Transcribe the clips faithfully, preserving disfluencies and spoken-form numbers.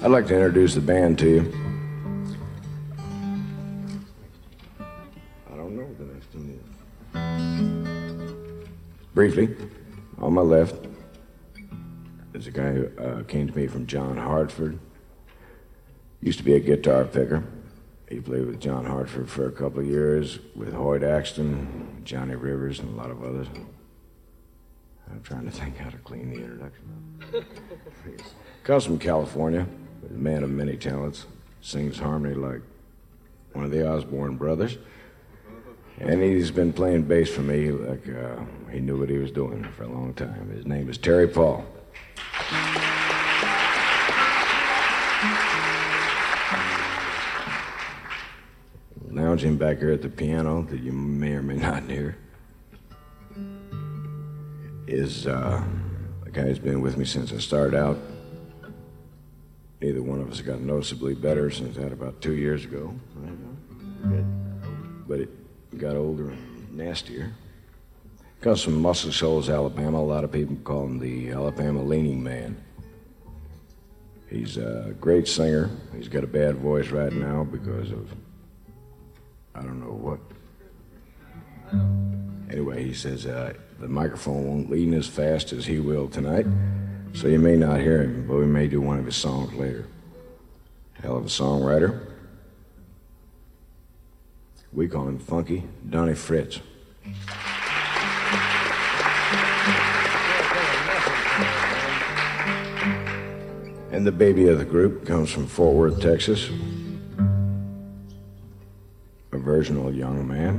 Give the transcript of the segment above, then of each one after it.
I'd like to introduce the band to you. I don't know what the next tune is. Briefly, on my left, there's a guy who uh, came to me from John Hartford. Used to be a guitar picker. He played with John Hartford for a couple of years, with Hoyt Axton, Johnny Rivers, and a lot of others. I'm trying to think how to clean the introduction. Comes from California, a man of many talents, sings harmony like one of the Osborne brothers. And he's been playing bass for me like uh, he knew what he was doing for a long time. His name is Terry Paul. Lounging back here at the piano that you may or may not hear is uh, a guy who's been with me since I started out. Neither one of us got noticeably better since that about two years ago. But it got older and nastier. Comes from Muscle Shoals, Alabama. A lot of people call him the Alabama Leaning Man. He's a great singer. He's got a bad voice right now because of I don't know what. Anyway, he says uh, the microphone won't lean as fast as he will tonight, so you may not hear him, but we may do one of his songs later. Hell of a songwriter. We call him Funky Donnie Fritz. And the baby of the group comes from Fort Worth, Texas. A virginal young man.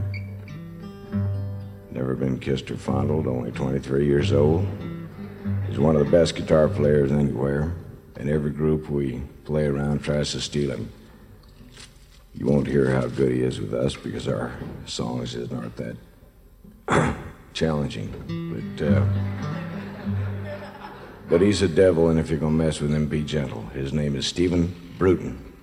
Never been kissed or fondled, only twenty-three years old. He's one of the best guitar players anywhere, and every group we play around tries to steal him. You won't hear how good he is with us because our songs aren't that challenging. But, uh, but he's a devil, and if you're going to mess with him, be gentle. His name is Stephen Bruton.